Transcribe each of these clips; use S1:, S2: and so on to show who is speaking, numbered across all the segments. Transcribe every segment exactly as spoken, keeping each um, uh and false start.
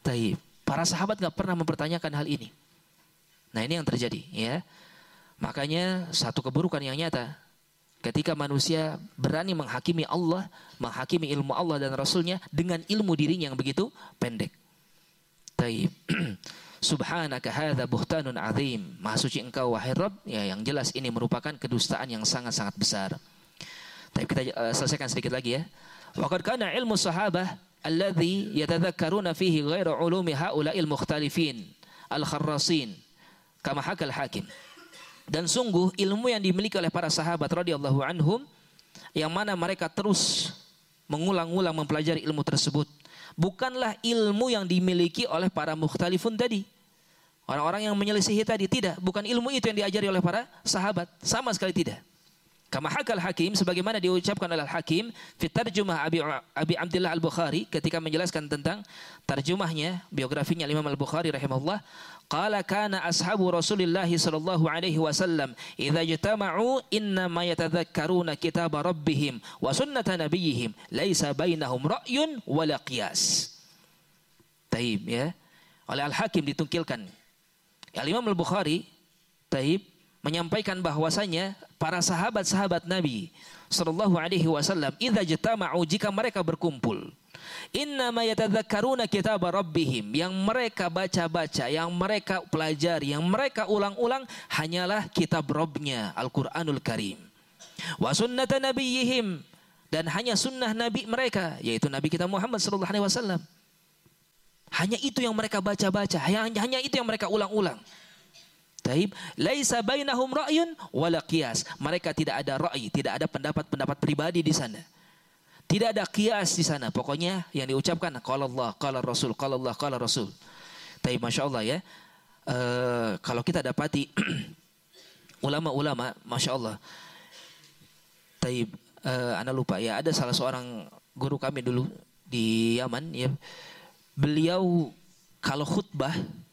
S1: Taib. Para sahabat nggak pernah mempertanyakan hal ini. Nah ini yang terjadi, ya. Makanya satu keburukan yang nyata ketika manusia berani menghakimi Allah, menghakimi ilmu Allah dan Rasulnya dengan ilmu dirinya yang begitu pendek. Taib. Subhanaka hadza buhtanun azim. Maha suci engkau wahai Rabb, ya, yang jelas ini merupakan kedustaan yang sangat-sangat besar. Tapi kita uh, selesaikan sedikit lagi, ya. Wa qad kana ilmu sahabah alladhi yatadhakkaruna fihi ghairu ulumi haula'il mukhtalifin al-kharrasin kama hakal Hakim. Dan sungguh ilmu yang dimiliki oleh para sahabat radhiyallahu anhum, yang mana mereka terus mengulang-ulang mempelajari ilmu tersebut, bukanlah ilmu yang dimiliki oleh para mukhtalifun tadi, orang-orang yang menyelisihi tadi. Tidak, bukan ilmu itu yang diajari oleh para sahabat, sama sekali tidak. Kama hakal Hakim, sebagaimana diucapkan oleh Al-Hakim fi tarjumah Abi, Abi Abdullah Al-Bukhari, ketika menjelaskan tentang tarjumahnya, biografinya Imam Al-Bukhari rahimahullah, qala kana ashabu Rasulillah sallallahu alaihi wasallam idza ijtama'u inna ma yatadhakkaruna kitab rabbihim wa sunnata nabiyihim laisa bainahum ra'yun wala qiyas. Taib, ya. Oleh Al-Hakim ditungkilkan, Al-Imam Al-Bukhari, taib, menyampaikan bahwasanya para sahabat-sahabat Nabi sallallahu alaihi wasallam idza ijtama'u, jika mereka berkumpul, inna ma yatadhakkaruna kitab rabbihim, yang mereka baca-baca, yang mereka pelajari, yang mereka ulang-ulang hanyalah kitab Rabbnya Al-Qur'anul Karim, wa sunnata nabiyihim, dan hanya sunnah nabi mereka, yaitu Nabi kita Muhammad sallallahu alaihi wasallam. Hanya itu yang mereka baca-baca, hanya, hanya itu yang mereka ulang-ulang. Taib, laisa bainahum ra'yun wala qiyas. Mereka tidak ada ra'y, tidak ada pendapat-pendapat pribadi di sana. Tidak ada qiyas di sana. Pokoknya yang diucapkan qala Allah, qala Rasul, qala Allah, qala Rasul. Taib, masya-Allah, ya. Uh, kalau kita dapati ulama-ulama, masya-Allah. Taib, uh, ana lupa ya, ada salah seorang guru kami dulu di Yaman, ya. Beliau kalau khutbah,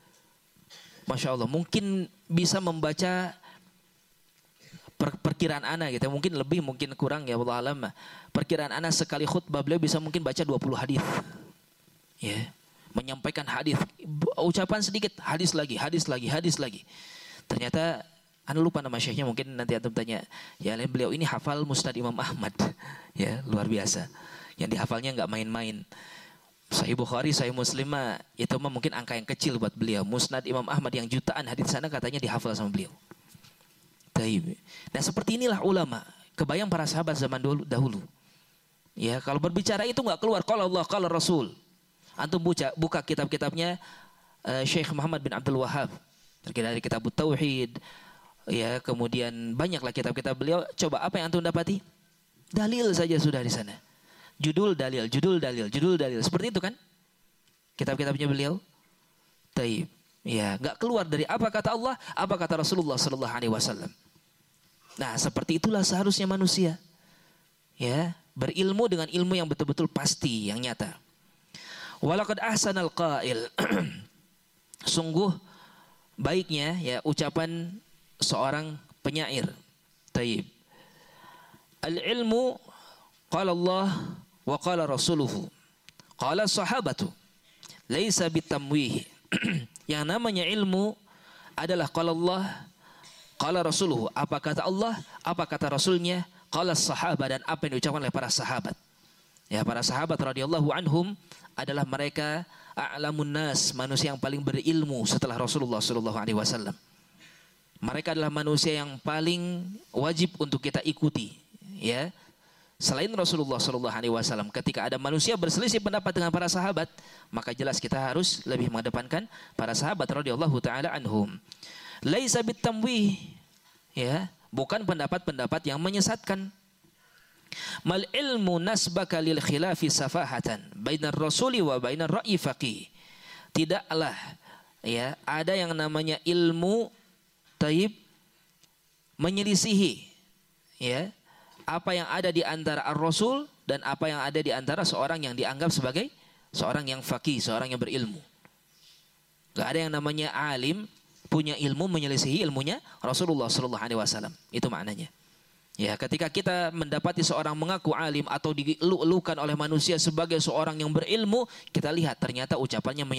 S1: masya Allah, mungkin bisa membaca per perkiraan ana gitu, mungkin lebih, mungkin kurang, ya wallahu alam. Perkiraan ana sekali khutbah beliau bisa mungkin baca dua puluh hadis. Ya, menyampaikan hadis, ucapan sedikit, hadis lagi, hadis lagi, hadis lagi. Ternyata ana lupa nama syekhnya, mungkin nanti antum tanya. Ya, beliau ini hafal Musnad Imam Ahmad. Ya, luar biasa. Yang dihafalnya enggak main-main. Sahih Bukhari, Sahih Muslim, itu mah mungkin angka yang kecil buat beliau. Musnad Imam Ahmad yang jutaan hadis sana katanya dihafal sama beliau. Taib. Nah seperti inilah ulama. Kebayang para sahabat zaman dulu, dahulu. Ya, kalau berbicara itu nggak keluar qala Allah, qala Rasul. Antum buka, buka kitab-kitabnya uh, Syekh Muhammad bin Abdul Wahhab. Terkait dari kitab Tauhid. Ya, kemudian banyaklah kitab-kitab beliau. Coba apa yang antum dapati? Dalil saja sudah di sana. Judul dalil, judul dalil, judul dalil. Seperti itu kan? Kitab-kitabnya beliau. Taib. Ya, enggak keluar dari apa kata Allah, apa kata Rasulullah sallallahu alaihi wasallam. Nah, seperti itulah seharusnya manusia. Ya, berilmu dengan ilmu yang betul-betul pasti, yang nyata. Walaqad ahsanal qail. Sungguh baiknya, ya, ucapan seorang penyair. Taib. Al-ilmu qala Allah wa qala rasuluhu qala sahabatu laisa bitamwih. Yang namanya ilmu adalah qala Allah, qala rasuluhu, apa kata Allah, apa kata Rasulnya, qala sahabat, dan apa yang diucapkan oleh para sahabat. Ya, para sahabat radhiyallahu anhum adalah mereka a'lamun nas, manusia yang paling berilmu setelah Rasulullah sallallahu alaihi wasallam. Mereka adalah manusia yang paling wajib untuk kita ikuti, ya. Selain Rasulullah sallallahu alaihi wasallam, ketika ada manusia berselisih pendapat dengan para sahabat, maka jelas kita harus lebih mengedepankan para sahabat radhiyallahu taala anhum. Laisa bitamwih, ya, bukan pendapat-pendapat yang menyesatkan. Mal ilmu nasbaka lil khilafi safahatan bainar rasuli wa bainar ra'yi faqih. Tidaklah, ya, ada yang namanya ilmu taib menyelisihi, ya, apa yang ada di antara ar-rasul dan apa yang ada di antara seorang yang dianggap sebagai seorang yang faqih, seorang yang berilmu. Gak ada yang namanya alim punya ilmu menyelisihi ilmunya Rasulullah sallallahu alaihi wasallam. Itu maknanya. Ya, ketika kita mendapati seorang mengaku alim atau dielu-elukan oleh manusia sebagai seorang yang berilmu, kita lihat ternyata ucapannya